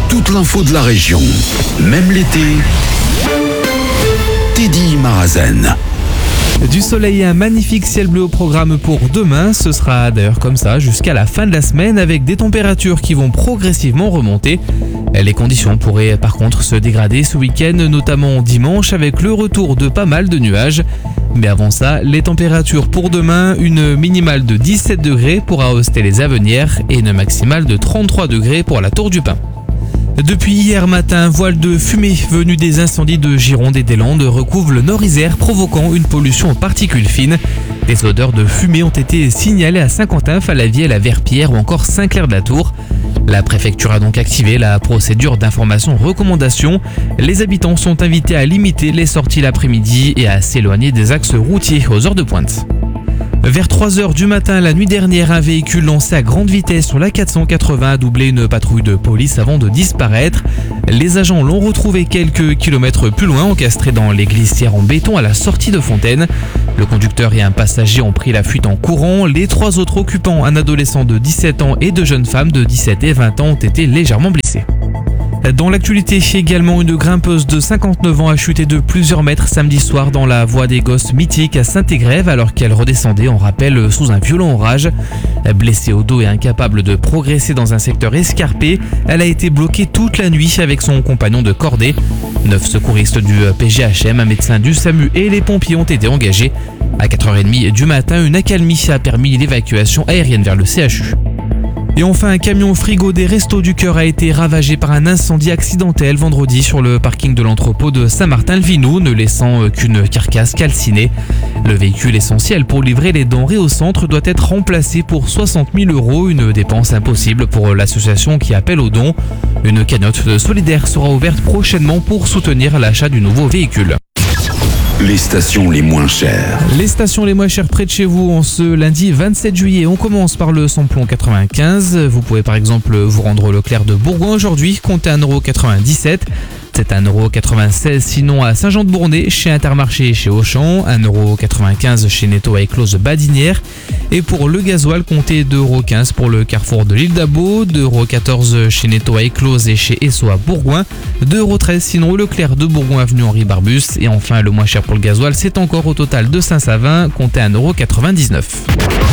toute l'info de la région, même l'été, Teddy Marazen. Du soleil et un magnifique ciel bleu au programme pour demain. Ce sera d'ailleurs comme ça jusqu'à la fin de la semaine avec des températures qui vont progressivement remonter. Les conditions pourraient par contre se dégrader ce week-end, notamment dimanche avec le retour de pas mal de nuages. Mais avant ça, les températures pour demain, une minimale de 17 degrés pour Aostel les Avenières et une maximale de 33 degrés pour la Tour du Pin. Depuis hier matin, un voile de fumée venu des incendies de Gironde et des Landes recouvre le Nord-Isère, provoquant une pollution aux particules fines. Des odeurs de fumée ont été signalées à Saint-Quentin, Falavielle, à Verpierre ou encore Saint-Clair-de-la-Tour. La préfecture a donc activé la procédure d'information-recommandation. Les habitants sont invités à limiter les sorties l'après-midi et à s'éloigner des axes routiers aux heures de pointe. Vers 3h du matin la nuit dernière, un véhicule lancé à grande vitesse sur la 480 a doublé une patrouille de police avant de disparaître. Les agents l'ont retrouvé quelques kilomètres plus loin, encastré dans les glissières en béton à la sortie de Fontaine. Le conducteur et un passager ont pris la fuite en courant. Les 3 autres occupants, un adolescent de 17 ans et 2 jeunes femmes de 17 et 20 ans, ont été légèrement blessés. Dans l'actualité, également, une grimpeuse de 59 ans a chuté de plusieurs mètres samedi soir dans la voie des Gosses mythique à Saint-Égrève alors qu'elle redescendait en rappel sous un violent orage. Blessée au dos et incapable de progresser dans un secteur escarpé, elle a été bloquée toute la nuit avec son compagnon de cordée. 9 secouristes du PGHM, un médecin du SAMU et les pompiers ont été engagés. À 4h30 du matin, une accalmie a permis l'évacuation aérienne vers le CHU. Et enfin, un camion frigo des Restos du Cœur a été ravagé par un incendie accidentel vendredi sur le parking de l'entrepôt de Saint-Martin-le-Vinou, ne laissant qu'une carcasse calcinée. Le véhicule essentiel pour livrer les denrées au centre doit être remplacé pour 60 000 €, une dépense impossible pour l'association qui appelle aux dons. Une cagnotte solidaire sera ouverte prochainement pour soutenir l'achat du nouveau véhicule. Les stations les moins chères. Les stations les moins chères près de chez vous en ce lundi 27 juillet. On commence par le samplon 95. Vous pouvez par exemple vous rendre au Leclerc de Bourgoin aujourd'hui, comptez 1,97 €. C'est 1,96 € sinon à Saint-Jean-de-Bournay, chez Intermarché et chez Auchan, 1,95 € chez Netto à Éclose Badinière. Et pour le gasoil, comptez 2,15 € pour le carrefour de l'île d'Abo, 2,14 € chez Netto à Éclose et chez Esso à Bourgoin, 2,13 € sinon au Leclerc de Bourgoin avenue Henri Barbus. Et enfin le moins cher pour le gasoil, c'est encore au total de Saint-Savin, comptez 1,99 €.